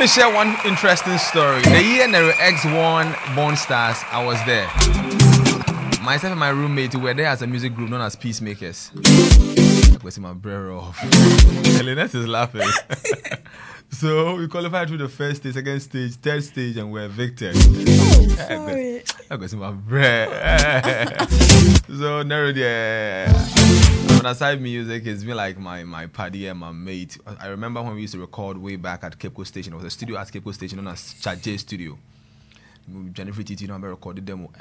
share one interesting story. The year Nero X won Born Stars, I was there. Myself and my roommate were there as a music group known as Peacemakers. I was in my brother off. Helenet is laughing. So we qualified through the first stage, second stage, third stage, and we're evicted. Sorry. I got in my bread. So Nero, on aside music, it's been like my paddy and my mate. I remember when we used to record way back at Cape Coast Station. It was a studio at Cape Coast Station known as Chat J Studio. Jennifer Titi, I recorded demo.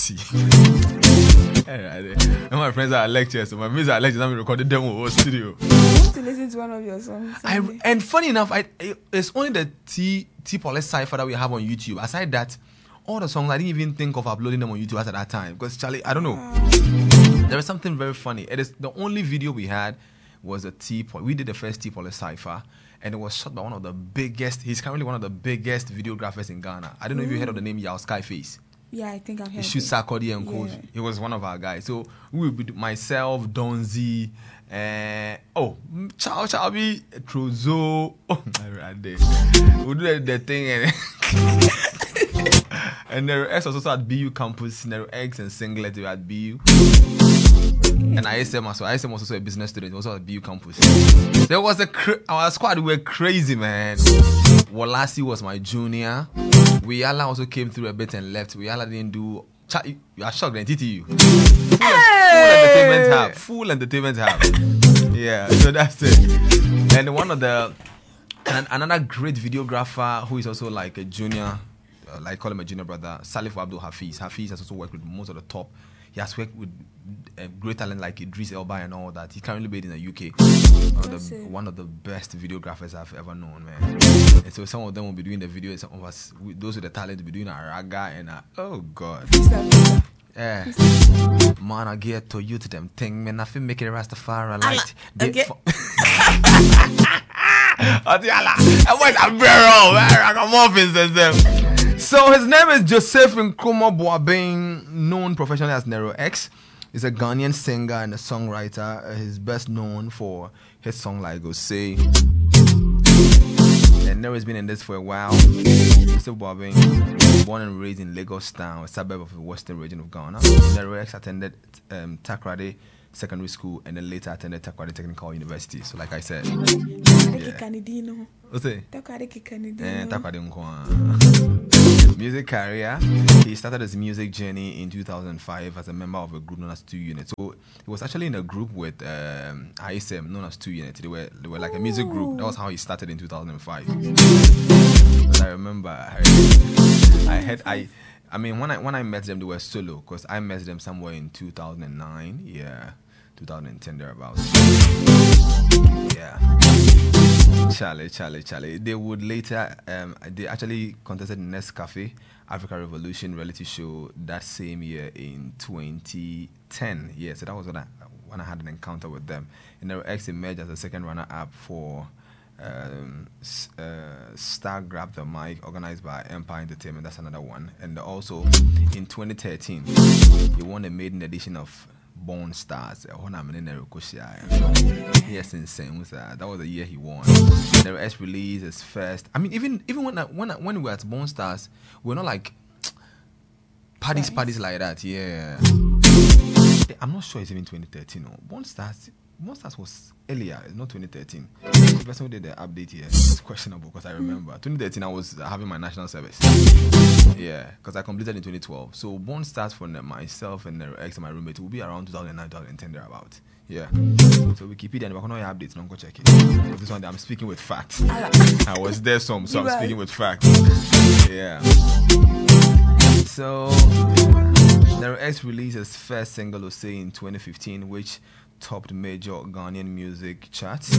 And my friends are lectures, so my mates are lectures. I recorded demo studio. I want to listen to one of your songs. And funny enough, it's only the T Police cipher that we have on YouTube. Aside that, all the songs I didn't even think of uploading them on YouTube at that time because Charlie, I don't know. There was something very funny. It is the only video we had was a we did the first T Police cipher. And it was shot by one of the biggest. He's currently one of the biggest videographers in Ghana. I don't know if you heard of the name Yao Skyface. Yeah, I think I've heard. He shoots Sarkodie and Co. He was one of our guys. So we would be myself, Donzi, Chabi, Trozo. We do the thing and Nero X was also at BU campus. Nero X and Singlet were at BU. And ISM was also a business student, also at BU campus. There was our squad were crazy, man. Walasi was my junior. Wiala also came through a bit and left. Wiala didn't do. You are shocked, then TTU. Full entertainment hub. Yeah, so that's it. And another great videographer who is also like a junior, like call him a junior brother, Salif Abdul Hafiz. Hafiz has also worked with most of the top. He has worked with great talent like Idris Elba and all that. He's currently based in the UK. One of the best videographers I've ever known, man. And so some of them will be doing the video, and some of us, those with the talent, will be doing a raga and oh God. Yeah. Man, I get to you to them thing, man. I feel make it Rastafari light. Okay. So his name is Joseph Nkrumah Boabeng, known professionally as Nero X. He's a Ghanaian singer and a songwriter. He's best known for his song like Go Say. And Nero has been in this for a while. Joseph Boabeng, born and raised in Lagos Town, a suburb of the western region of Ghana. Nero X attended Takoradi Secondary School and then later attended Takoradi Technical University. So like I said, music career. He started his music journey in 2005 as a member of a group known as 2 Units. So he was actually in a group with ISM known as 2 Units. They were like a music group. That was how he started in 2005. But I remember I mean when I met them they were solo because I met them somewhere in 2009. Yeah. 2010 thereabouts. Yeah. Charlie. They would later they actually contested in Nescafe Africa Revolution reality show that same year in 2010. Yeah, so that was when I had an encounter with them. And Nero X emerged as the second runner-up for Star Grab the Mic, organized by Empire Entertainment. That's another one. And also in 2013, he won the maiden edition of Born Stars. Yes, insane. That was the year he won. Nero X released his first. I mean, even when we were at Born Stars, we're not like parties like that. Yeah, I'm not sure it's even 2013. No, Born Stars was earlier. It's not 2013. The person who did the update here is questionable because I remember 2013 I was having my national service. Yeah, because I completed in 2012. So Born Stars for myself and Nero X and my roommate will be around 2009, 2010 thereabout. Yeah. So Wikipedia and no updates, no go check it. So this one I'm speaking with facts. I was there so I'm speaking with facts. Yeah. So Nero X released his first single Osei in 2015, which topped major Ghanaian music charts.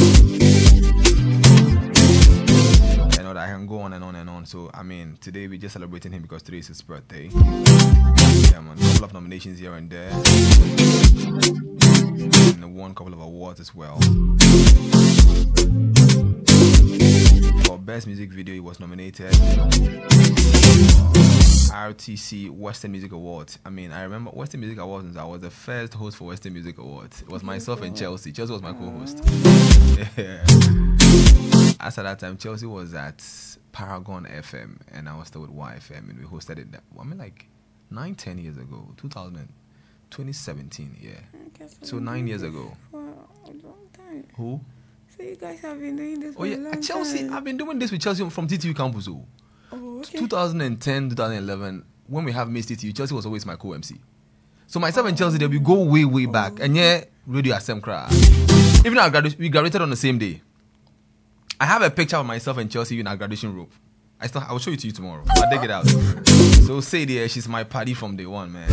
I know that I can go on and on and on. So I mean, today we're just celebrating him because today is his birthday. Yeah, man. A couple of nominations here and there, and won a couple of awards as well. For best music video, he was nominated RTC Western Music Awards. I mean, I remember Western Music Awards. I was the first host for Western Music Awards. It was myself and Chelsea. Chelsea was my co-host. Yeah. As at that time, Chelsea was at Paragon FM, and I was still with YFM, and we hosted it. I mean, like 10 years ago, 2017, yeah. So 9 years ago. For a long time. Who? So you guys have been doing this for Oh a yeah, long Chelsea. time. I've been doing this with Chelsea from TTU campus. Oh, okay. 2010, 2011, when we have Miss TTU, Chelsea was always my co-MC. So myself and Chelsea, we go way back. And yeah, radio SM crowd. Even our we graduated on the same day. I have a picture of myself and Chelsea in our graduation robe. I will show it to you tomorrow. I'll dig it out. So say there, she's my party from day one, man.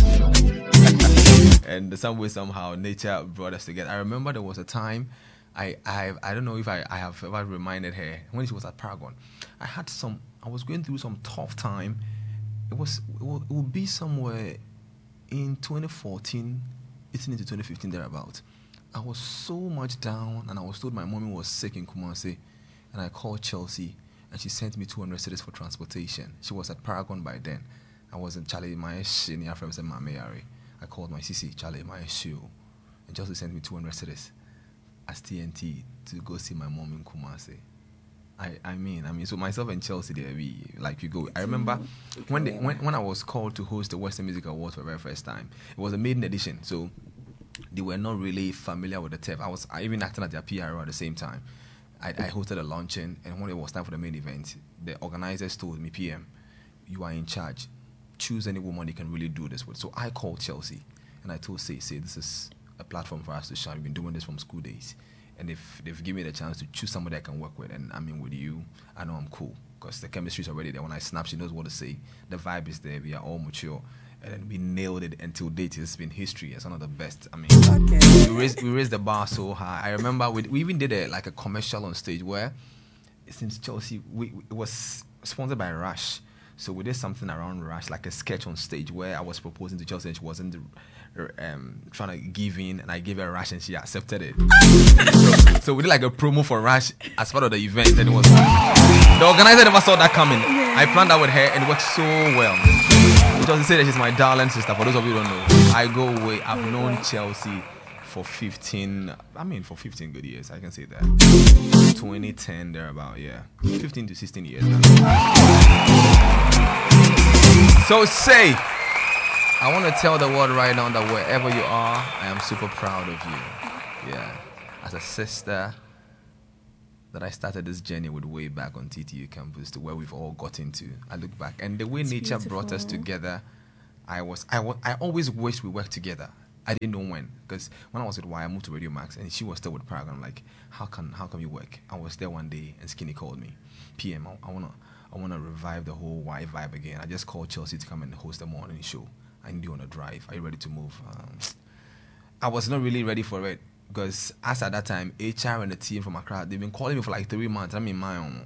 And some way, somehow, nature brought us together. I remember there was a time, I don't know if I have ever reminded her, when she was at Paragon, I was going through some tough time. It would be somewhere in 2014, it's into 2015 thereabout. I was so much down, and I was told my mommy was sick in Kumasi, and I called Chelsea, and she sent me 200 cedis for transportation. She was at Paragon by then. I was in Charlie Maesh in the friend said Mameari. I called my CC Charlie Maesh, and Chelsea sent me 200 cedis as TNT to go see my mom in Kumasi. I mean, so myself and Chelsea there, we go. I remember when I was called to host the Western Music Awards for the very first time. It was a maiden edition, so they were not really familiar with the TEF. I even acting at their PRO at the same time. I hosted a luncheon, and when it was time for the main event, the organizers told me, PM, you are in charge. Choose any woman you can really do this with. So I called Chelsea, and I told say this is a platform for us to shine. We've been doing this from school days. And if they've given me the chance to choose somebody I can work with, and I mean with you, I know I'm cool. Because the chemistry is already there. When I snap, she knows what to say. The vibe is there. We are all mature. And then we nailed it until date. It's been history. It's one of the best. I mean, Okay. we raised the bar so high. I remember we even did a commercial on stage where, since Chelsea, it was sponsored by Rush. So we did something around Rush, like a sketch on stage where I was proposing to Chelsea and she wasn't trying to give in, and I gave her Rush and she accepted it. So we did like a promo for Rush as part of the event, and it was the organizer never saw that coming. I planned that with her and it worked so well. Chelsea said that she's my darling sister. For those of you who don't know, I go way. I've known Chelsea for 15 good years. I can say that. 2010 thereabout, yeah. 15 to 16 years now. So say, I want to tell the world right now that wherever you are, I am super proud of you. Yeah. As a sister, that I started this journey with way back on TTU campus to where we've all gotten to. I look back, and the way It's nature beautiful. brought us together, I always wished we worked together. I didn't know when, because when I was with Y, I moved to Radio Max, and she was still with Paragon. I'm like, how can you work? I was there one day, and Skinny called me, PM. I wanna revive the whole Y vibe again. I just called Chelsea to come and host the morning show. I need you on a drive. Are you ready to move? I was not really ready for it, because as at that time, HR and the team from Accra, they've been calling me for like 3 months. I'm in my own.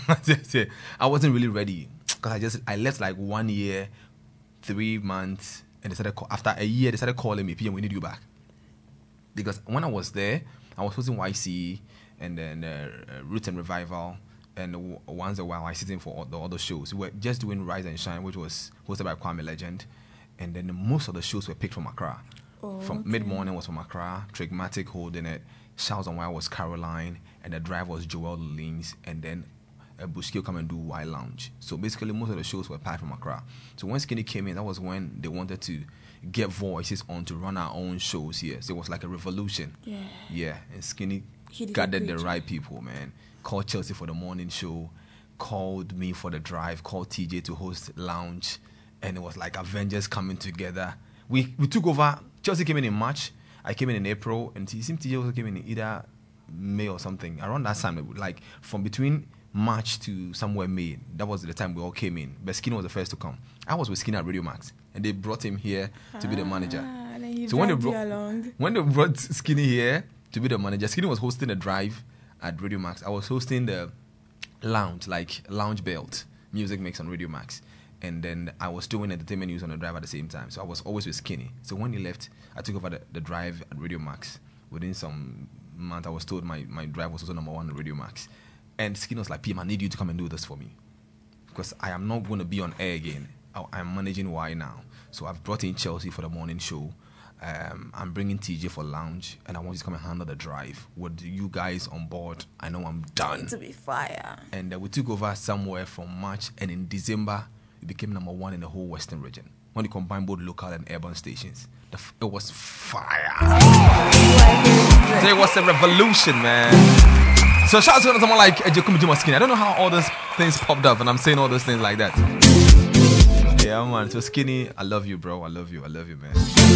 I wasn't really ready, because I left like 1 year, 3 months. And they started after a year, they started calling me, PM, we need you back. Because when I was there, I was hosting YC and then Roots and Revival, and once a while I sitting for all the other shows. We were just doing Rise and Shine, which was hosted by Kwame Legend, and then most of the shows were picked from Accra. From Mid Morning was from Accra, Trigmatic holding it, Shouts on Y was Caroline, and the drive was Joel Lins, and then Bushkill come and do Y Lounge. So basically most of the shows were packed from Accra. So when Skinny came in, that was when they wanted to get voices on to run our own shows here. So it was like a revolution. Yeah, and Skinny gathered the right people, man. Called Chelsea for the morning show, called me for the drive, called TJ to host Lounge, and it was like Avengers coming together. We took over. Chelsea came in March, I came in April, and it seemed TJ also came in either May or something. Around that time, like from between March to somewhere May, that was the time we all came in. But Skinny was the first to come. I was with Skinny at Radio Max, and they brought him here to be the manager. So when they brought Skinny here to be the manager, Skinny was hosting a drive at Radio Max. I was hosting the lounge, like Lounge Belt music mix on Radio Max, and then I was doing entertainment news on the drive at the same time. So I was always with Skinny. So when he left, I took over the drive at Radio Max. Within some month, I was told my drive was also number 1 on Radio Max. And Skinny was like, PM, I need you to come and do this for me, because I am not going to be on air again. I'm managing Y now. So I've brought in Chelsea for the morning show. I'm bringing TJ for lounge, and I want you to come and handle the drive. With you guys on board, I know I'm done. To be fire. And we took over somewhere from March, and in December, we became number one in the whole Western region. When you combine both local and urban stations, it was fire. So it was a revolution, man. So shout out to someone like Ejekumi Juma Skinny. I don't know how all those things popped up, and I'm saying all those things like that. Yeah, man. So Skinny, I love you, bro. I love you, man.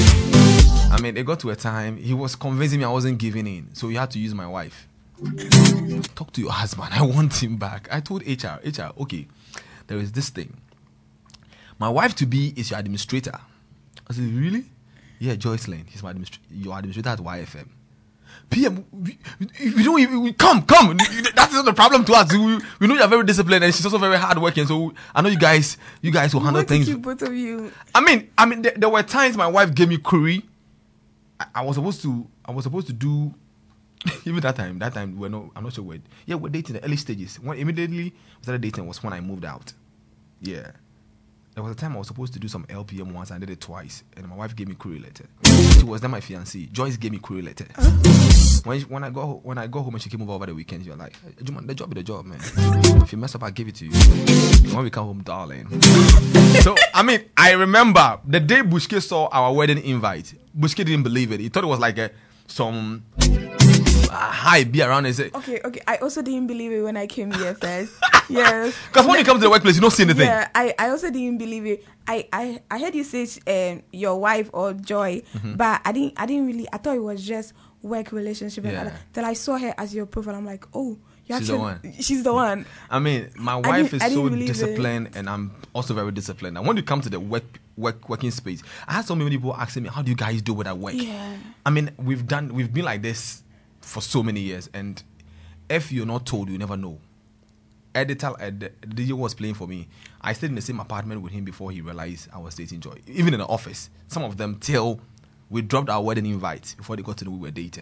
I mean, it got to a time he was convincing me I wasn't giving in, so he had to use my wife. Talk to your husband. I want him back. I told HR, okay, there is this thing. My wife to be is your administrator. I said, really? Yeah, Joyce Lane. He's your administrator at YFM. PM, we don't come. That's not the problem to us. We know you're very disciplined, and she's also very hardworking. So I know you guys will handle things. Both of you. I mean, there were times my wife gave me query. I was supposed to do. Even that time I'm not sure when. Yeah, we're dating the early stages. When immediately we started dating was when I moved out. Yeah. There was a time I was supposed to do some LPM once, and I did it twice, and my wife gave me query letter. She was then my fiancée. Joyce gave me query letter. When I go home and she came over the weekend, you're like, Juman, the job is the job, man. If you mess up, I'll give it to you. When we come home, darling. So I mean, I remember the day Bushke saw our wedding invite. Bushke didn't believe it. He thought it was like some high be around and say, okay. I also didn't believe it when I came here first. Yes. Because when you come to the workplace, you don't see anything. Yeah, I also didn't believe it. I heard you say your wife or Joy, but I didn't really. I thought it was just work relationship. Yeah. And then I saw her as your profile. I'm like, oh, she's the one. I mean, my wife is so disciplined, and I'm also very disciplined. And when you come to the working space, I had so many people asking me, how do you guys do with that work? Yeah. I mean, we've been like this for so many years, and if you're not told, you never know. Editor, the DJ was playing for me. I stayed in the same apartment with him before he realized I was dating Joy. Even in the office, some of them till we dropped our wedding invite before they got to know we were dating.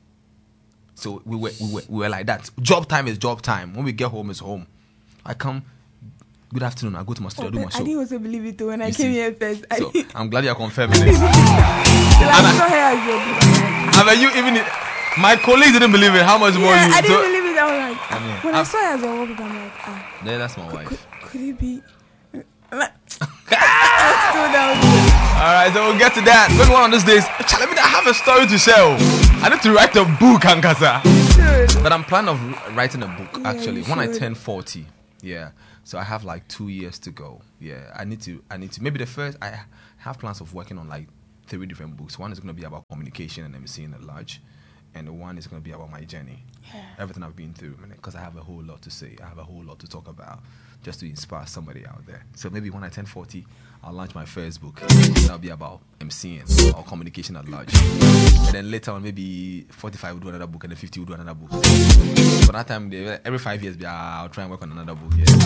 So we were like that. Job time is job time. When we get home, it's home. I come. Good afternoon. I go to my studio, do my show. I didn't also believe it when I came here first. So I'm glad you're confirming it. I mean, you even my colleagues didn't believe it. How much more you? I didn't believe it. I was like, when I saw you as a woman, I'm like, yeah, that's my wife. Could it be? Alright, so we'll get to that. Maybe one of these days, I have a story to share. I need to write a book, Ankasa. But I'm planning of writing a book, actually, when I turn 40. Yeah. So I have like 2 years to go. Yeah. I need to maybe the first, I have plans of working on like 3 different books. One is going to be about communication and emceeing at large. And the one is going to be about my journey. Yeah. Everything I've been through. Because I have a whole lot to say. I have a whole lot to talk about. Just to inspire somebody out there. So maybe when I turn 40, I'll launch my first book. That'll be about emceeing or communication at large. And then later on, maybe 45 will do another book, and then 50 will do another book. For that time, every 5 years, I'll try and work on another book. Yeah.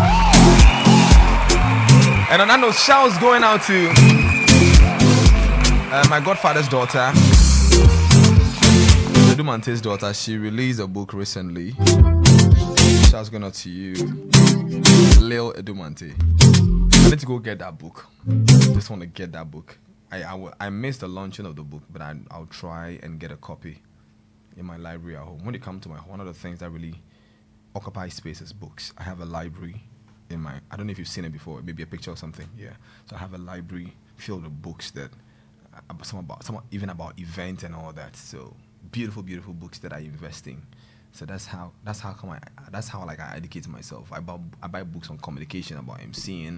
And on that note, shouts going out to my godfather's daughter, Edumante's daughter. She released a book recently. Shouts going out to you, Lil Edumante. I need to go get that book. Just want to get that book. I missed the launching of the book, but I'll try and get a copy in my library at home. When it comes to one of the things that really occupies space is books. I have a library in my. I don't know if you've seen it before. Maybe a picture or something. Yeah. So I have a library filled with books that some even about events and all that. So beautiful books that I invest in. So that's how like I educate myself. I buy books on communication, about emceeing,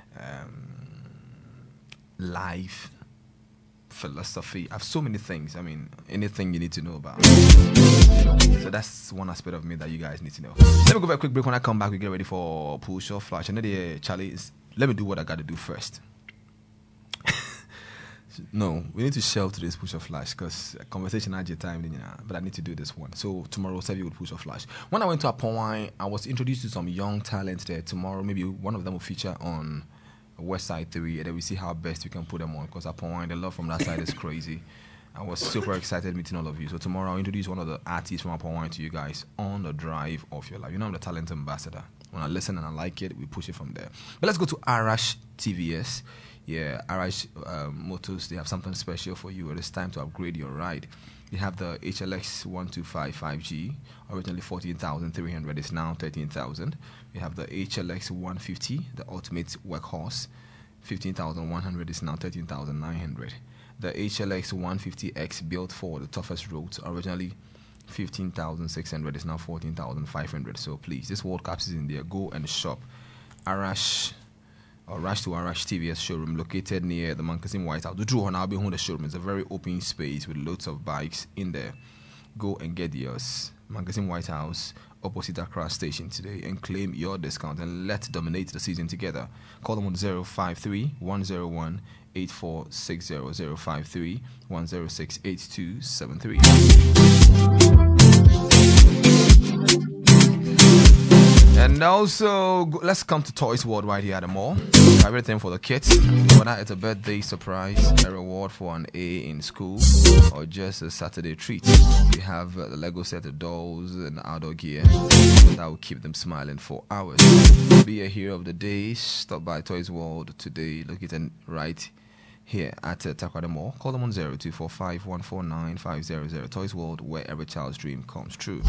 life, philosophy. I have so many things. I mean, anything you need to know about. So that's one aspect of me that you guys need to know. Let me go for a quick break. When I come back, we get ready for Push or Flash. And then Charlie, let me do what I got to do first. No, we need to shelve today's Push or Flash because conversation had your time, but I need to do this one. So tomorrow, we'll serve you with Push or Flash. When I went to Apon, I was introduced to some young talents there. Tomorrow, maybe one of them will feature on West Side 3, and then we see how best we can put them on because Apon, the love from that side is crazy. I was super excited meeting all of you. So tomorrow I'll introduce one of the artists from Upon Wine to you guys on the drive of your life. You know I'm the talent ambassador. When I listen and I like it, we push it from there. But let's go to Arash TVS. Yeah, Arash Motors, they have something special for you. It is time to upgrade your ride. They have the HLX 125 5G, originally 14,300, it's now 13,000. We have the HLX 150, the ultimate workhorse, 15,100, is now 13,900. The HLX 150X, built for the toughest roads, originally 15,600, is now 14,500. So please, this World Cup season there, go and shop. Arash or Rush to Arash TVS showroom located near the Mankasim White House. The Drew on Albi Honda showroom is a very open space with loads of bikes in there. Go and get yours. Mankasim White House, opposite Accra Station today, and claim your discount and let's dominate the season together. Call them on 053 101 8460 053 106 8273. And also, let's come to Toys World right here at the mall. Everything for the kids. Whether it's a birthday surprise, a reward for an A in school, or just a Saturday treat. We have the Lego set of dolls and outdoor gear that will keep them smiling for hours. Be a hero of the day. Stop by Toys World today. Located right here at Takrady Mall. Call them on 0245 149 500. Toys World, where every child's dream comes true.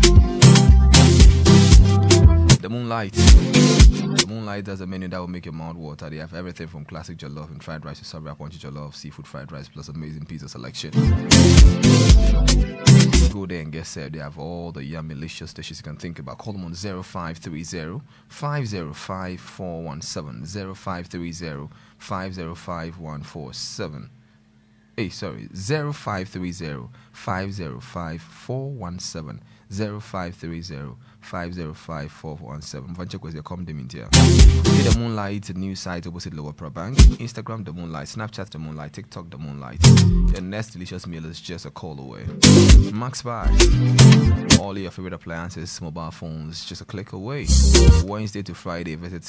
The Moonlight. The Moonlight does a menu that will make your mouth water. They have everything from classic jollof and fried rice to sabra ponchi jollof, seafood fried rice, plus amazing pizza selection. Go there and get served. They have all the yummy, delicious dishes you can think about. Call them on 0530 505 417. 0530 505 147. 0530 505 417. 0530 505 417. Vanchek was your comment here. The Moonlight news site opposite Lower Pro Bank. Instagram The Moonlight, Snapchat The Moonlight, TikTok The Moonlight. Your next delicious meal is just a call away. Max Buy. All your favorite appliances, mobile phones, just a click away. Wednesday to Friday, visit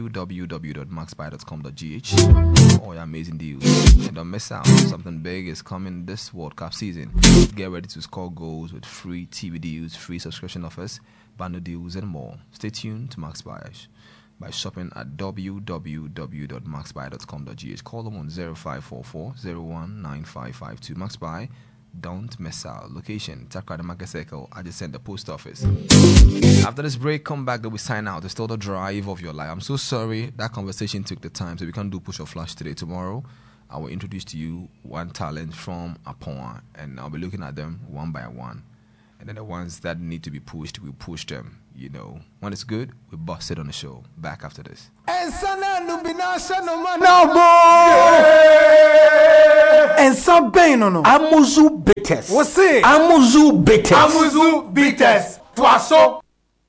www.maxbuy.com.gh. All your amazing deals. And don't miss out. Something big is coming this World Cup season. Get ready to score goals with free TV deals, free subscription offers, bundle deals, and more. Stay tuned to Max Buy by shopping at www.maxbuy.com.gh. Call them on 0544 019552. Max Buy, don't miss out. Location, Takrady Market Circle, adjacent the post office. After this break, come back, then we sign out. It's still the drive of your life. I'm so sorry that conversation took the time, so we can't do push or flash today. Tomorrow, I will introduce to you one talent from Upon, and I'll be looking at them one by one. And then the ones that need to be pushed, we push them. You know, when it's good, we bust it on the show. Back after this. And some pain on Amuzu Bitters. What's it? Amuzu Bitters. Amuzu Bitters. Twaso.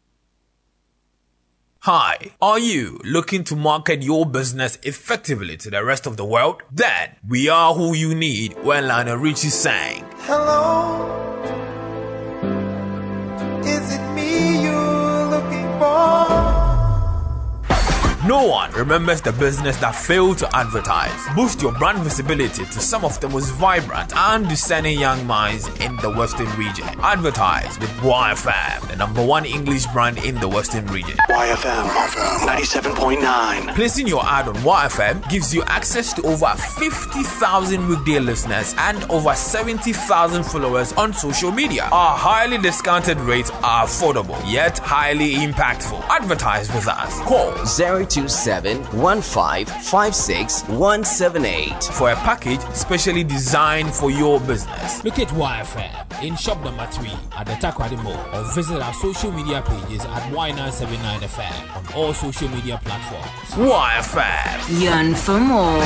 Hi, are you looking to market your business effectively to the rest of the world? Then we are who you need when Lionel Richie sang. Hello. Is it me you're looking for? No one remembers the business that failed to advertise. Boost your brand visibility to some of the most vibrant and discerning young minds in the Western region. Advertise with YFM, the #1 English brand in the Western region. YFM 97.9. Placing your ad on YFM gives you access to over 50,000 weekday listeners and over 70,000 followers on social media. Our highly discounted rates are affordable yet highly impactful. Advertise with us. Call 027-1556-178 for a package specially designed for your business. Look at YFM in shop number 3 at the Takrady Mall, or visit our social media pages at Y979FM on all social media platforms. YFM. Yearn for more.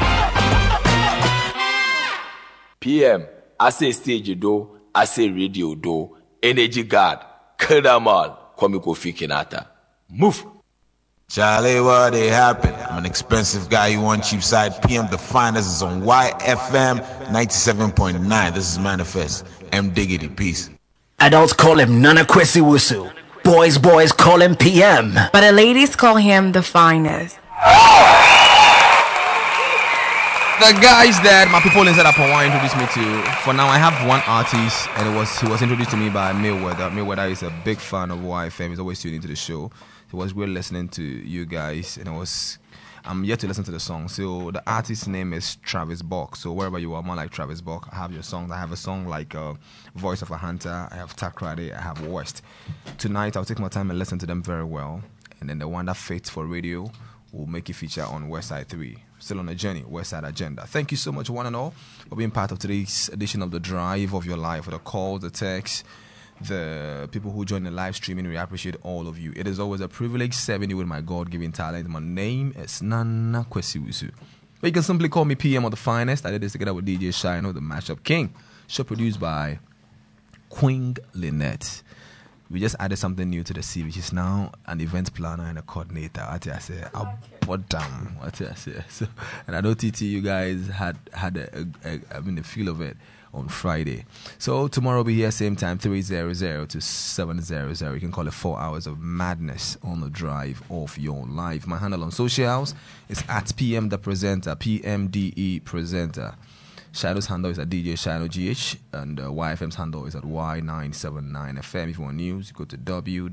PM, I say stage do, I say radio do, energy guard, Kadamal, Kwame Fikinata. Move. Charlie, what they happen? I'm an expensive guy. You want cheap side? PM the finest is on YFM 97.9. This is Manifest. M Diggity, peace. Adults call him Nana Kwesi Wusu. Boys call him PM. But the ladies call him the finest. the guys that my people inside of Hawaii introduced me to. For now, I have one artist, and he was introduced to me by Mayweather. Mayweather is a big fan of YFM. He's always tuning into the show. It was great listening to you guys, and I'm yet to listen to the song. So the artist's name is Travis Bock. So wherever you are, more like Travis Bock, I have your songs. I have a song like Voice of a Hunter. I have Takrade. I have West. Tonight, I'll take my time and listen to them very well. And then the one that fits for radio will make it feature on Westside 3. Still on the journey, Westside Agenda. Thank you so much, one and all, for being part of today's edition of The Drive of Your Life. For the calls, the texts, the people who join the live streaming, we appreciate all of you. It is always a privilege serving you with my God-given talent. My name is Nana Kwesiwusu. But you can simply call me PM of the Finest. I did this together with DJ Shino, the Mashup King. Show produced by Queen Lynette. We just added something new to the CV, which is now an event planner and a coordinator. What I say, what I say. So, and I know TT, you guys had the feel of it on Friday. So tomorrow we'll be here same time, 3:00 to 7:00. You can call it 4 hours of madness on the drive of your life. My handle on socials is at PM the Presenter, PMDE Presenter. Shadow's handle is at DJ Shadow GH, and YFM's handle is at Y979FM. If you want news, you go to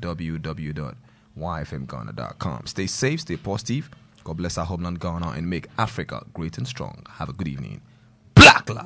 www.yfmghana.com. Stay safe, stay positive. God bless our homeland Ghana and make Africa great and strong. Have a good evening. Black Lives.